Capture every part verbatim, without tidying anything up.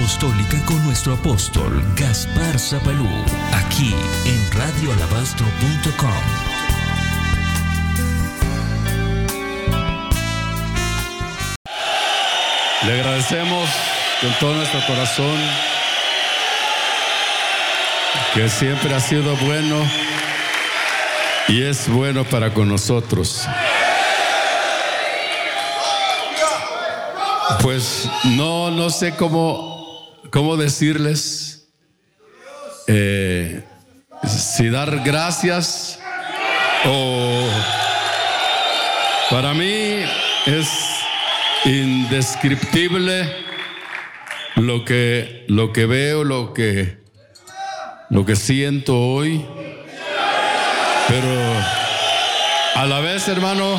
Apostólica con nuestro apóstol Gaspar Zapalú, aquí en radio alabastro punto com. Le agradecemos con todo nuestro corazón que siempre ha sido bueno y es bueno para con nosotros. Pues no, no sé cómo, cómo decirles eh, si dar gracias o para mí es indescriptible lo que, lo que veo, lo que, lo que siento hoy, pero a la vez, hermano,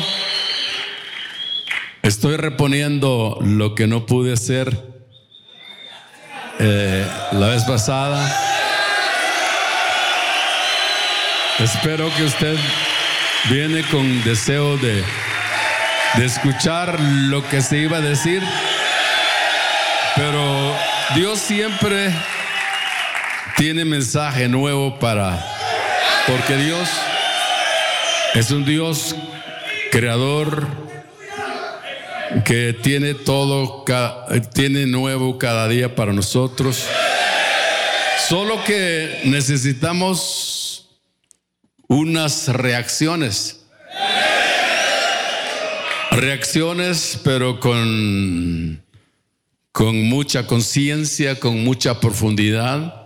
estoy reponiendo lo que no pude hacer eh, la vez pasada. Espero que usted viene con deseo de, de escuchar lo que se iba a decir, pero Dios siempre tiene mensaje nuevo para, porque Dios es un Dios creador que tiene todo, tiene nuevo cada día para nosotros. Solo que necesitamos unas reacciones. Reacciones, pero con, con mucha conciencia, con mucha profundidad.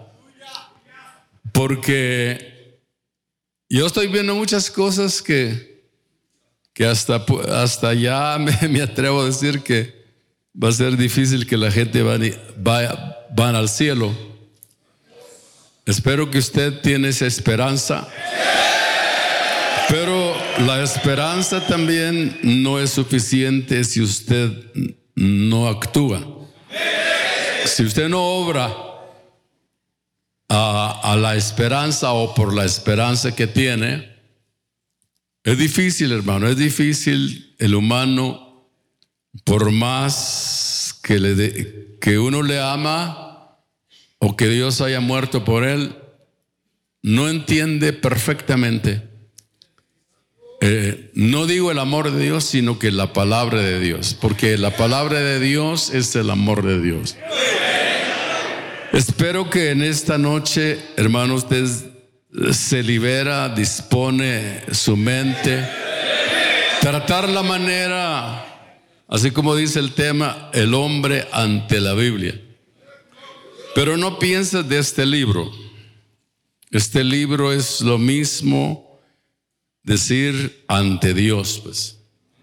Porque yo estoy viendo muchas cosas que que hasta, hasta ya me, me atrevo a decir que va a ser difícil que la gente vaya, vaya, van al cielo. Espero que usted tiene esa esperanza, pero la esperanza también no es suficiente si usted no actúa. Si usted no obra a, a la esperanza o por la esperanza que tiene, es difícil, hermano, es difícil. El humano, por más que, le de, que uno le ama o que Dios haya muerto por él, no entiende perfectamente. Eh, no digo el amor de Dios, sino que la palabra de Dios, porque la palabra de Dios es el amor de Dios. Espero que en esta noche, hermano, ustedes se libera, dispone su mente, tratar la manera, así como dice el tema, el hombre ante la Biblia. Pero no pienses de este libro. Este libro es lo mismo decir ante Dios, pues.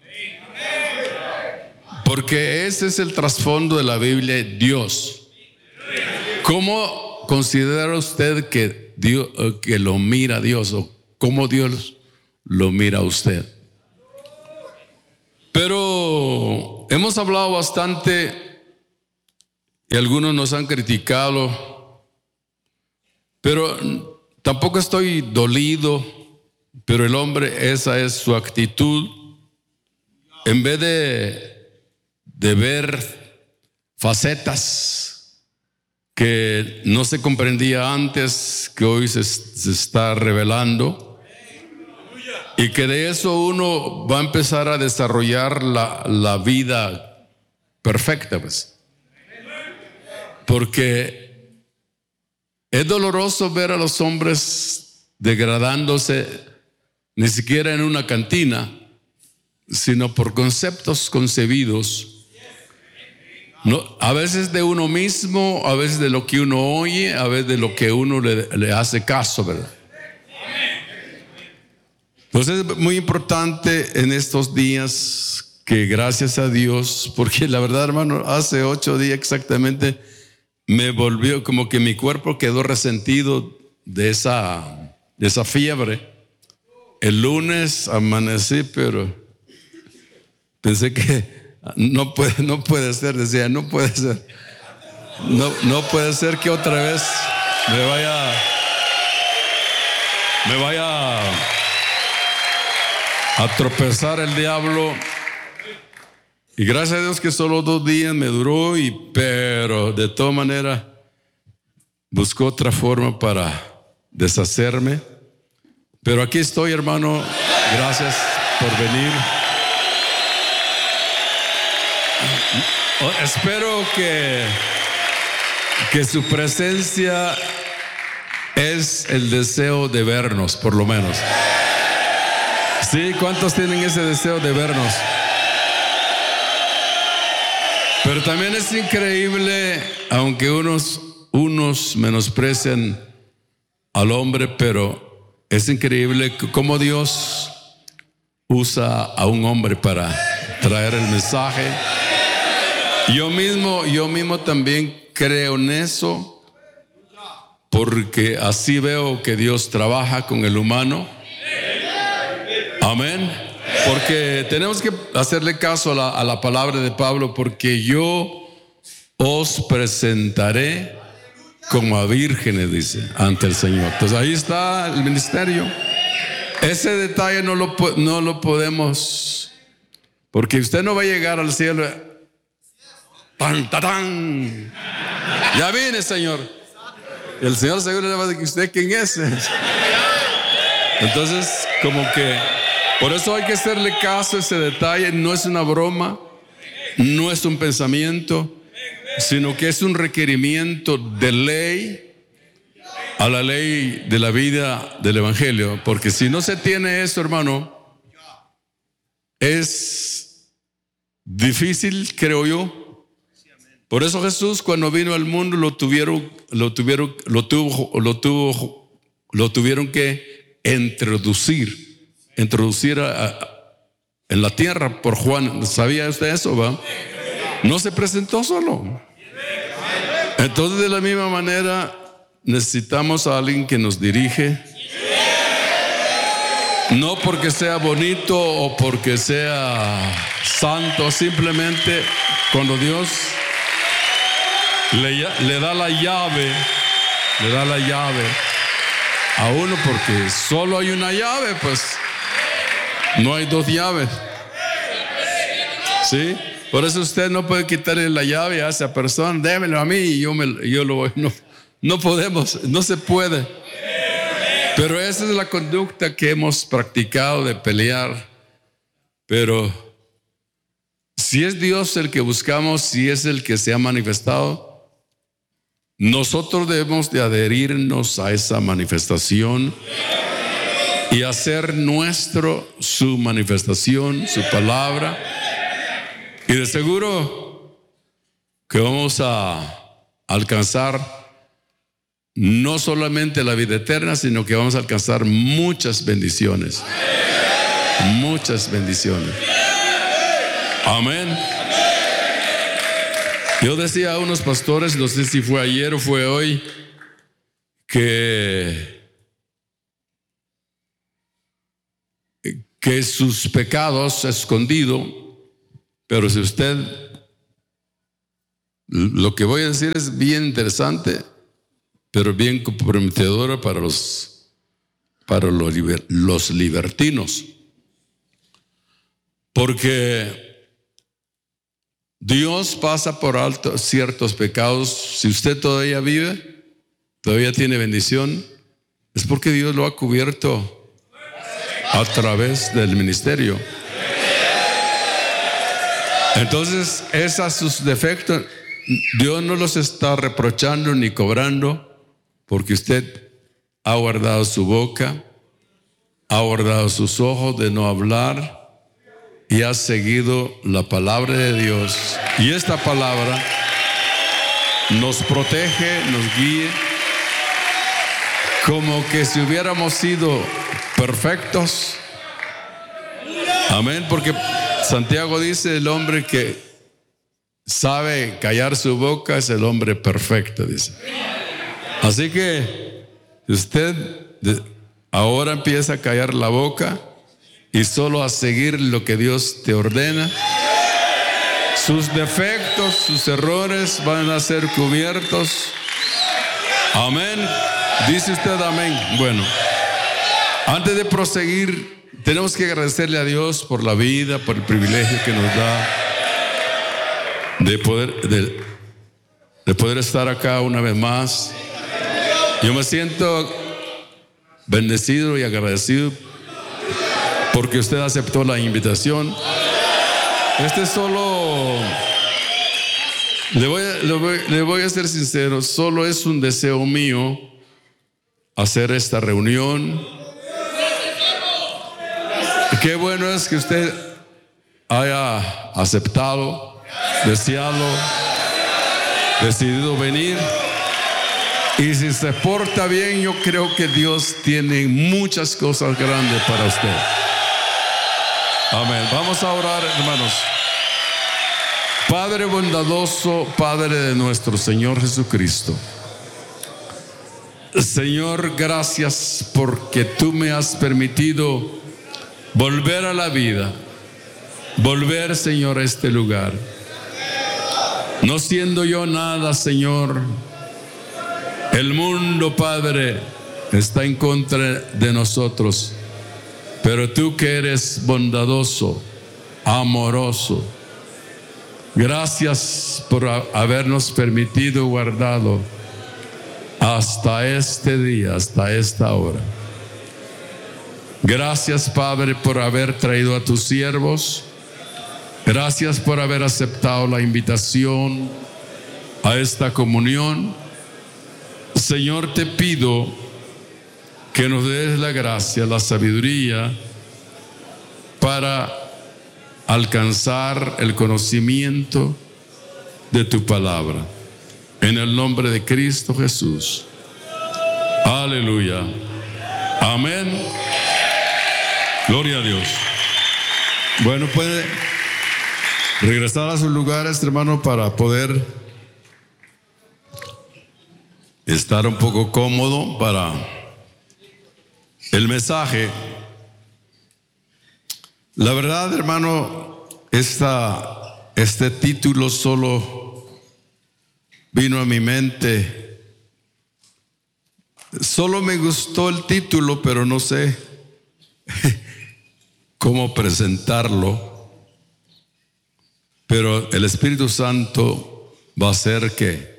Porque ese es el trasfondo de la Biblia, Dios. ¿Cómo considera usted que Dios, que lo mira Dios, o cómo Dios lo mira a usted? Pero hemos hablado bastante y algunos nos han criticado, pero tampoco estoy dolido. Pero el hombre, esa es su actitud. En vez de, de ver facetas que no se comprendía antes, que hoy se, se está revelando, y que de eso uno va a empezar a desarrollar la, la vida perfecta, pues. Porque es doloroso ver a los hombres degradándose, ni siquiera en una cantina, sino por conceptos concebidos. No, a veces de uno mismo, a veces de lo que uno oye, a veces de lo que uno le, le hace caso, ¿verdad? Entonces es muy importante en estos días que, gracias a Dios, porque la verdad, hermano, hace ocho días exactamente me volvió como que mi cuerpo quedó resentido de esa, de esa fiebre. El lunes amanecí, pero pensé que No puede, no puede ser, decía, no puede ser. No, no puede ser que otra vez me vaya, me vaya a tropezar el diablo Y gracias a Dios que solo dos días me duró, y, pero de todas maneras buscó otra forma para deshacerme. Pero aquí estoy, hermano. Gracias por venir. Espero que, que su presencia es el deseo de vernos, por lo menos. ¿Sí? ¿Cuántos tienen ese deseo de vernos? Pero también es increíble, aunque unos, unos menosprecian al hombre, pero es increíble cómo Dios usa a un hombre para traer el mensaje. Yo mismo, yo mismo también creo en eso, porque así veo que Dios trabaja con el humano. Amén. Porque tenemos que hacerle caso a la, a la palabra de Pablo, porque yo os presentaré como a vírgenes, dice, ante el Señor. Entonces ahí está el ministerio. Ese detalle no lo, no lo podemos, porque usted no va a llegar al cielo. ¡Tan, tan, tan! Ya vine, Señor. Y el Señor seguro le va a decir, ¿usted quién es? Entonces, como que por eso hay que hacerle caso a ese detalle. No es una broma, no es un pensamiento, sino que es un requerimiento de ley a la ley de la vida del Evangelio. Porque si no se tiene eso, hermano, es difícil, creo yo. Por eso Jesús, cuando vino al mundo, lo tuvieron, lo tuvieron, lo tuvo, lo tuvo, lo tuvieron que introducir. Introducir a, a, en la tierra por Juan. ¿Sabía usted eso, va? No se presentó solo. Entonces, de la misma manera, necesitamos a alguien que nos dirige. No porque sea bonito o porque sea santo, simplemente cuando Dios le, le da la llave, le da la llave a uno, porque solo hay una llave, pues. No hay dos llaves. ¿Sí? Por eso usted no puede quitarle la llave a esa persona. Démelo a mí y yo, me, yo lo voy. No, no podemos, no se puede. Pero esa es la conducta que hemos practicado de pelear. Pero si es Dios el que buscamos, si es el que se ha manifestado, nosotros debemos de adherirnos a esa manifestación y hacer nuestro su manifestación, su palabra. Y de seguro que vamos a alcanzar no solamente la vida eterna, sino que vamos a alcanzar muchas bendiciones. Muchas bendiciones. Amén. Yo decía a unos pastores, no sé si fue ayer o fue hoy, que que sus pecados escondidos, pero si usted, lo que voy a decir es bien interesante, pero bien comprometedora para los, para los, los libertinos, porque Dios pasa por alto ciertos pecados. Si usted todavía vive, todavía tiene bendición, es porque Dios lo ha cubierto a través del ministerio. Entonces, esos sus defectos, Dios no los está reprochando ni cobrando, porque usted ha guardado su boca, ha guardado sus ojos de no hablar y ha seguido la palabra de Dios. Y esta palabra nos protege, nos guía, como que si hubiéramos sido perfectos. Amén. Porque Santiago dice, el hombre que sabe callar su boca es el hombre perfecto, dice. Así que usted ahora empieza a callar la boca y solo a seguir lo que Dios te ordena. Sus defectos, sus errores van a ser cubiertos. Amén. Dice usted amén. Bueno, antes de proseguir, tenemos que agradecerle a Dios por la vida, por el privilegio que nos da de poder, de, de poder estar acá una vez más. Yo me siento bendecido y agradecido porque usted aceptó la invitación. Este es solo, le voy, a, le, voy, le voy a ser sincero, solo es un deseo mío hacer esta reunión. Qué bueno es que usted haya aceptado, deseado, decidido venir. Y si se porta bien, yo creo que Dios tiene muchas cosas grandes para usted. Amén. Vamos a orar, hermanos. Padre bondadoso, Padre de nuestro Señor Jesucristo. Señor, gracias porque tú me has permitido volver a la vida. Volver, Señor, a este lugar. No siendo yo nada, Señor. El mundo, Padre, está en contra de nosotros. Pero tú que eres bondadoso, amoroso, gracias por habernos permitido guardado hasta este día, hasta esta hora. Gracias, Padre, por haber traído a tus siervos. Gracias por haber aceptado la invitación a esta comunión. Señor, te pido que nos des la gracia, la sabiduría para alcanzar el conocimiento de tu palabra. En el nombre de Cristo Jesús. Aleluya. Amén. Gloria a Dios. Bueno, puede regresar a sus lugares, hermano, para poder estar un poco cómodo para el mensaje. La verdad, hermano, esta, este título solo vino a mi mente. Solo me gustó el título, pero no sé cómo presentarlo. Pero el Espíritu Santo va a hacer que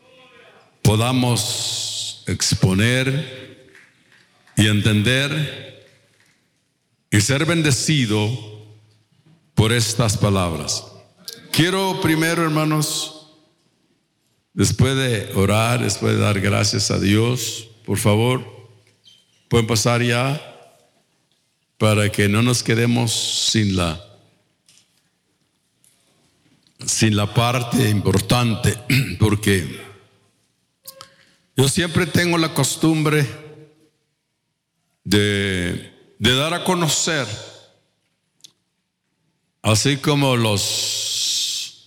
podamos exponer y entender y ser bendecido por estas palabras. Quiero primero, hermanos, después de orar, después de dar gracias a Dios, por favor, pueden pasar ya para que no nos quedemos sin la sin la parte importante, porque yo siempre tengo la costumbre de, de dar a conocer, así como los,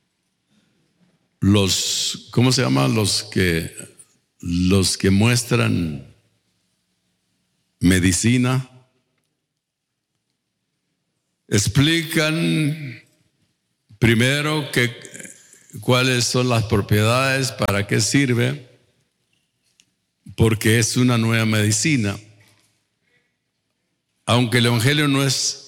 los, ¿cómo se llama? Los que, los que muestran medicina, explican primero que, cuáles son las propiedades, para qué sirve, porque es una nueva medicina. Aunque el Evangelio no es